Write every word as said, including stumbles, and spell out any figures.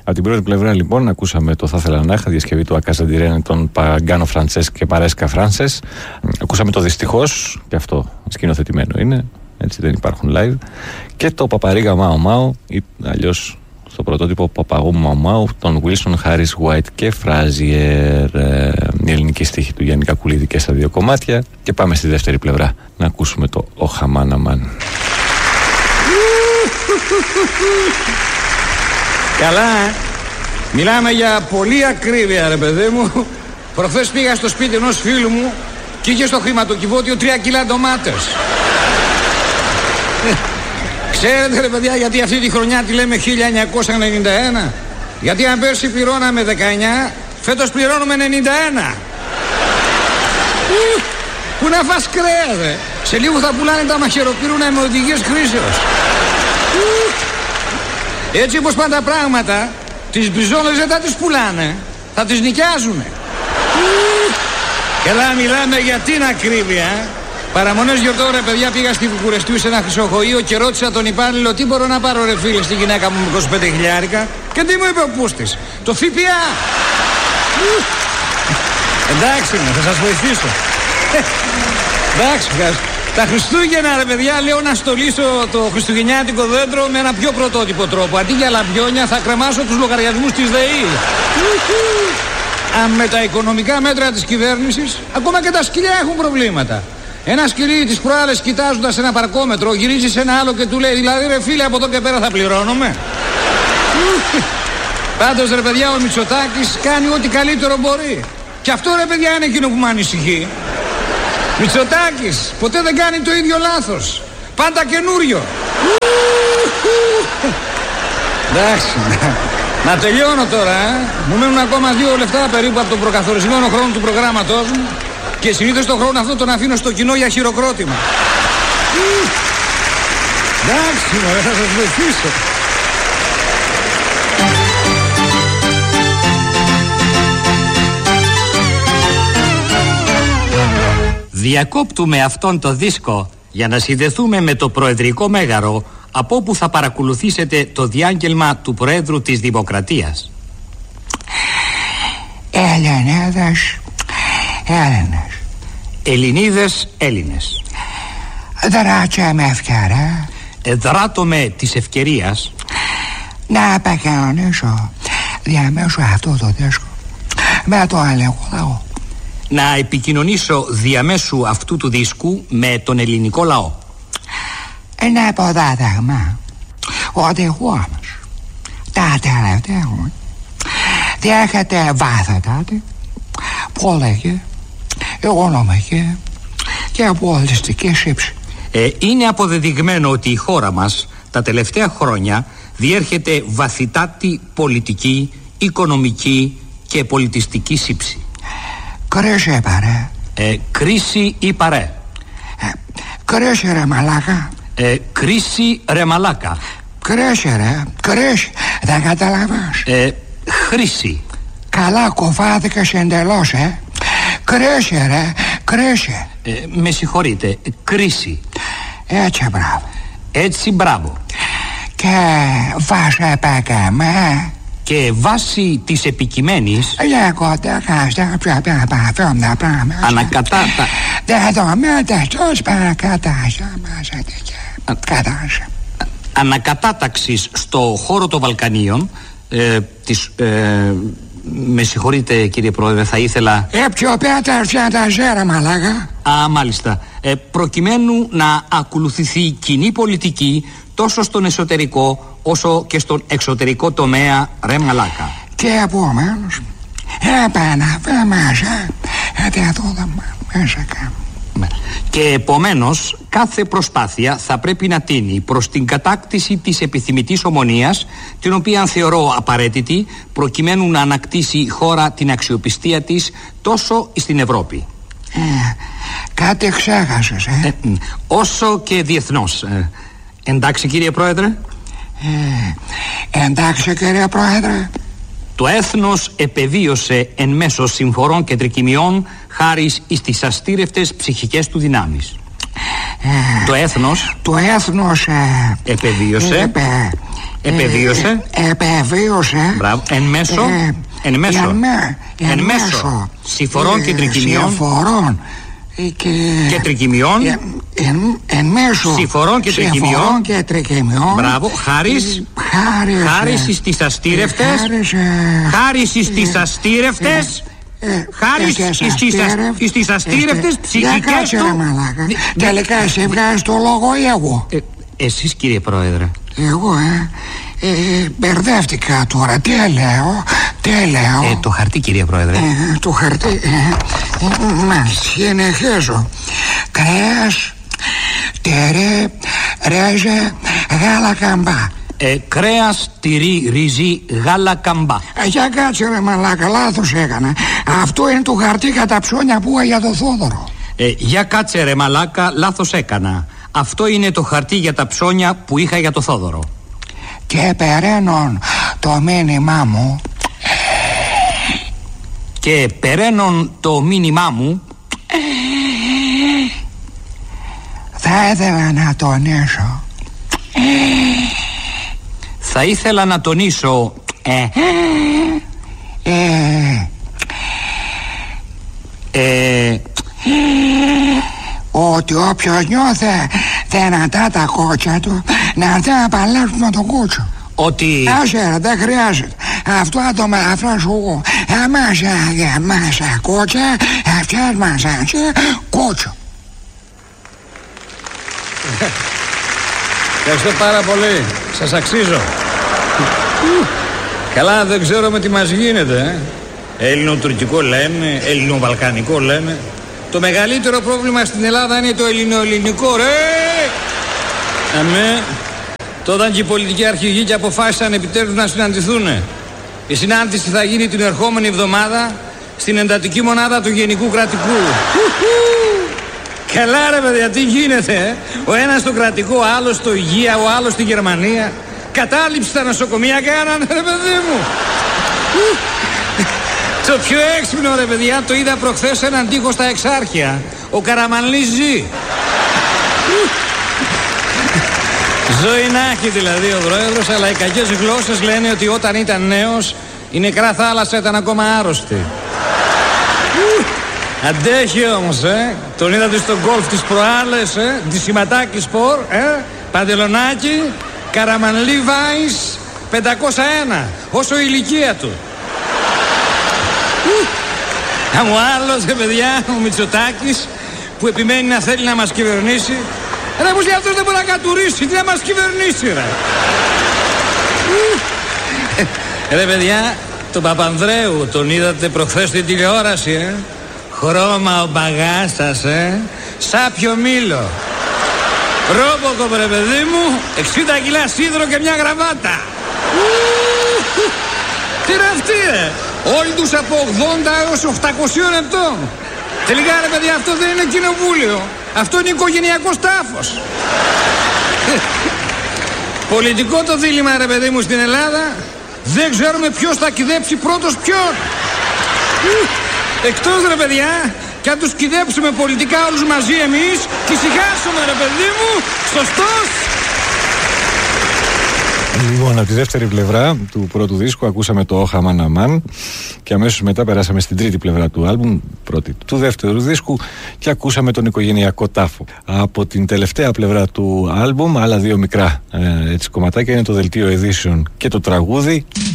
Από την πρώτη πλευρά, λοιπόν, ακούσαμε το Θα ήθελα να είχα, διασκευή του Ακαζαντιρένε, τον Παγκάνο Φραντσέσκ και Παρέσκα Φράνσες. Ακούσαμε το Δυστυχώς, και αυτό σκηνοθετημένο είναι, έτσι δεν υπάρχουν live. Και το Παπαρίγα Μάο Μάο, ή αλλιώς στο πρωτότυπο Παπαγού Μάο Μάο, τον Wilson Harris White και Frazier. Η ελληνική στίχη του Γιάννη Κακουλίδη και στα δύο κομμάτια. Και πάμε στη δεύτερη πλευρά να ακούσουμε το Ο Χαμάναμαν. Καλά, ε. Μιλάμε για πολύ ακρίβεια, ρε παιδί μου. Προχθές πήγα στο σπίτι ενός φίλου μου και είχε στο χρηματοκιβώτιο τρία κιλά ντομάτες. Ξέρετε, ρε παιδιά, γιατί αυτή τη χρονιά τη λέμε χίλια εννιακόσια ενενήντα ένα? Γιατί αν πέρσι πληρώναμε δεκαεννιά, φέτος πληρώνουμε ενενήντα ένα. Πού να φας κρέα, δε. Σε λίγο θα πουλάνε τα μαχαιροπύρουνα με οδηγίες χρήσεως. Έτσι όπως πάνε τα πράγματα, τις μπιζόλες δεν θα τις πουλάνε, θα τις νοικιάζουνε. Καλά, μιλάμε για την ακρίβεια. Παραμονές γιορτών, ρε παιδιά, πήγα στη Βουκουρεστίου σε ένα χρυσοχοείο και ρώτησα τον υπάλληλο τι μπορώ να πάρω, ρε φίλε, στη γυναίκα μου με είκοσι πέντε χιλιάρικα. Και τι μου είπε ο Πούστης? Το ΦΠΑ. Εντάξει, θα σας βοηθήσω. Εντάξει, ευχαριστώ. Τα Χριστούγεννα, ρε παιδιά, λέω να στολίσω το χριστουγεννιάτικο δέντρο με ένα πιο πρωτότυπο τρόπο. Αντί για λαμπιόνια θα κρεμάσω τους λογαριασμούς της ΔΕΗ. Αν με τα οικονομικά μέτρα της κυβέρνησης, ακόμα και τα σκυλιά έχουν προβλήματα. Ένα σκυλί τις προάλλες κοιτάζοντας ένα παρκόμετρο γυρίζει σε ένα άλλο και του λέει, δηλαδή ρε φίλε, από εδώ και πέρα θα πληρώνομαι? Πάντως, ρε παιδιά, ο Μητσοτάκης κάνει ό,τι καλύτερο μπορεί. Και αυτό, ρε παιδιά, είναι εκείνο που με ανησυχεί. Μητσοτάκης ποτέ δεν κάνει το ίδιο λάθος. Πάντα καινούριο. Εντάξει, να τελειώνω τώρα, ε. Μου μένουν ακόμα δύο λεπτά περίπου από τον προκαθορισμένο χρόνο του προγράμματός μου. Και συνήθως τον χρόνο αυτό τον αφήνω στο κοινό για χειροκρότημα. Εντάξει, μωρέ, θα σας βοηθήσω. Διακόπτουμε αυτόν το δίσκο για να συνδεθούμε με το Προεδρικό Μέγαρο, από όπου θα παρακολουθήσετε το διάγγελμα του Προέδρου της Δημοκρατίας. Ελληνίδες, Έλληνες. Ελληνίδες, Έλληνες. Δράτσα με ευκαιρία. Δράτω με της ευκαιρίας να επικοινωνήσω διαμέσου αυτού του δίσκου με το ελληνικό λαό. Να επικοινωνήσω διαμέσου αυτού του δίσκου με τον ελληνικό λαό. Είναι υποδάδεγμα ότι εγώ όμως τα τελευταία χρόνια διέχεται βάθετατη πολιτική, οικονομική και πολιτιστική σύψη. Ε, είναι αποδεδειγμένο ότι η χώρα μας τα τελευταία χρόνια διέρχεται βαθυτάτη πολιτική, οικονομική και πολιτιστική σύψη. Κρίση παρέ. Ε, κρίση ή παρέ. Ε, κρίση ρε μαλάκα. Ε, κρίση ρε μαλάκα. Κρίση ρε, κρίση. Δεν καταλαβαίνεις. Ε, χρήση. Καλά κοφάθηκες εντελώς, ε. Κρίση ρε, κρίση. Ε, με συγχωρείτε, κρίση. Έτσι μπράβο. Έτσι μπράβο. Και βάσει επέκαμε. Και βάσει της επικειμένης ανακατάτα ανακατάταξης στο χώρο των Βαλκανίων ε, της, ε, με συγχωρείτε κύριε Πρόεδρε, θα ήθελα ε, πιο πέτα τα ζέρα μαλάκα. Α, μάλιστα. ε, προκειμένου να ακολουθηθεί κοινή πολιτική τόσο στον εσωτερικό όσο και στον εξωτερικό τομέα, ρε μαλάκα. Και επομένως επαναφέρει μέσα γιατί αυτό δεν μέσα κάνω. Και επομένως κάθε προσπάθεια θα πρέπει να τίνει προς την κατάκτηση της επιθυμητής ομονίας, την οποία θεωρώ απαραίτητη προκειμένου να ανακτήσει η χώρα την αξιοπιστία της τόσο στην Ευρώπη ε, κάτι ξέχασες ε? Ε, όσο και διεθνώς. ε, Εντάξει κύριε Πρόεδρε. ε, Εντάξει κύριε Πρόεδρε. Το έθνος επεβίωσε εν μέσω συμφορών και τρικυμιών χάρη στις αστήρευτες ψυχικές του δυνάμεις. Ε, το έθνος Το έθνος ε, επεβίωσε ε, Επεβίωσε. Ε, επεβίωσε. Μπράβο. Εν μέσω. Ε, εν μέσω. Εν, με, εν, εν μέσω. μέσω. Συμφορών ε, και τρικυμιών. Συμφορών. Και, και τρικυμιών. Εν, εν, εν μέσω. Συμφορών και τρικυμιών. και τρικυμιών. Μπράβο. Χάρις. Χάρις στις αστήρευτες. Χάρις στις αστήρευτες. Χάρη στις αστήρευτες ψυχικές του. Τελικά εσύ βγάζεις το λόγο ή εγώ? Εσείς, κύριε Πρόεδρε. Εγώ ε, ε μπερδεύτηκα τώρα. Τι λέω, τι λέω. ε, Το χαρτί, κύριε Πρόεδρε. ε, Το χαρτί ε, ε, Μάλιστα, συνεχίζω. Κρέας, τυρί, ρέζε, γάλα καμπά. ε, Κρέας, τυρί, ρύζι, γάλα καμπά. ε, Για κάτσε ρε μαλάκα, λάθος έκανα. Αυτό είναι το χαρτί κατά ψώνια που είχα για το Θόδωρο. ε, Για κάτσε ρε μαλάκα, λάθος έκανα. Αυτό είναι το χαρτί για τα ψώνια που είχα για το Θόδωρο. Και περαίνον το μήνυμά μου. Και περαίνον το μήνυμά μου. Θα ήθελα να τονίσω. Θα ήθελα να τονίσω. Ε, ε, ε, ότι όποιος νιώθε δυνατά τα κότσια του να έρθει να παλέψουμε τον κότσο. Ότι... Άσε, δεν χρειάζεται. Αυτό θα το μεταφράσω εγώ. Εμάς, εμάς κότσα, αυτές μας έτσι κότσο. Ευχαριστώ πάρα πολύ. Σας αξίζω. Καλά, δεν ξέρω με τι μας γίνεται. ε. Ελληνοτουρκικό λένε, ελληνοβαλκανικό λένε. Το μεγαλύτερο πρόβλημα στην Ελλάδα είναι το ελληνοελληνικό, ρε! Αμέ. Τότε και οι πολιτικοί αρχηγοί και αποφάσισαν επιτέλους να συναντηθούν. Η συνάντηση θα γίνει την ερχόμενη εβδομάδα στην εντατική μονάδα του Γενικού Κρατικού. Καλά ρε παιδιά, τι γίνεται, ε? Ο ένας στο κρατικό, ο άλλος στο υγεία, ο άλλος στη Γερμανία. Κατάληψη στα νοσοκομεία κάνανε, ρε παιδί μου. Το πιο έξυπνο ρε παιδιά το είδα προχθές έναν τοίχο στα Εξάρχεια. Ο Καραμανλής ζει. Ζωή να έχει δηλαδή ο πρόεδρος, αλλά οι κακές γλώσσες λένε ότι όταν ήταν νέος η νεκρά θάλασσα ήταν ακόμα άρρωστη. Αντέχει όμως, ε. Τον είδατε στο γκολφ της προάλλες, ε. Τη σηματάκι σπορ, ε. Παντελονάκι, Καραμανλή Βάις, πεντακόσια ένα. Όσο η ηλικία του. Ο άλλος, ρε παιδιά, ο Μητσοτάκης, που επιμένει να θέλει να μας κυβερνήσει. Ρε πως αυτός δεν μπορεί να κατουρίσει, τι να μας κυβερνήσει, ρε. Ρε παιδιά, τον Παπανδρέου τον είδατε προχθές στην τηλεόραση, ε. Χρώμα ο μπαγάστας, ε. Σάπιο μήλο. Ρόμποκο, ρε παιδί μου, εξήντα κιλά σίδερο και μια γραβάτα. Τι ρε αυτή, ρε. Όλοι τους από ογδόντα έως οκτακόσια ετών. Τελικά ρε παιδιά, αυτό δεν είναι κοινοβούλιο. Αυτό είναι οικογενειακός τάφος. Πολιτικό το δίλημμα ρε παιδί μου στην Ελλάδα. Δεν ξέρουμε ποιος θα κυδέψει πρώτος ποιον. Εκτός ρε παιδιά, και αν τους κυδέψουμε πολιτικά όλους μαζί εμείς, και ησυχάσουμε ρε παιδί μου. Σωστός. Λοιπόν, από τη δεύτερη πλευρά του πρώτου δίσκου ακούσαμε το «Όχα Μαν Αμάν» και αμέσως μετά περάσαμε στην τρίτη πλευρά του άλμπουμ, πρώτη του δεύτερου δίσκου, και ακούσαμε τον οικογενειακό τάφο. Από την τελευταία πλευρά του άλμπουμ, άλλα δύο μικρά ε, έτσι, κομματάκια είναι το δελτίο Edition και το τραγούδι